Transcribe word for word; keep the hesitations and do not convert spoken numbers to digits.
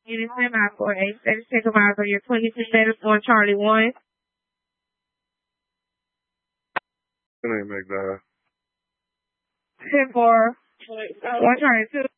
Unit ten nine four eight, status check arrived on your twenty-two status on Charlie one. It ain't McDowell. ten four, one Charlie two.